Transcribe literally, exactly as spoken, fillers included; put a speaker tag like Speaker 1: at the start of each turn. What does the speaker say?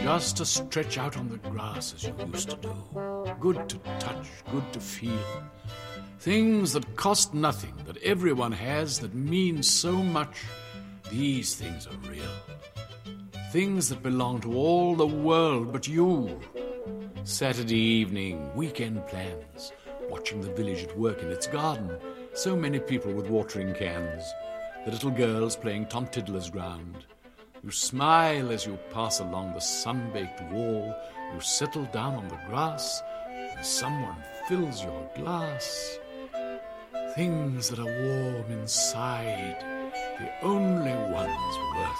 Speaker 1: just to stretch out on the grass as you used to do. Good to touch, good to feel. Things that cost nothing, that everyone has, that mean so much. These things are real. Things that belong to all the world but you. Saturday evening, weekend plans, watching the village at work in its garden. So many people with watering cans. The little girls playing Tom Tiddler's ground. You smile as you pass along the sun-baked wall. You settle down on the grass, and someone fills your glass. Things that are warm inside, the only ones worth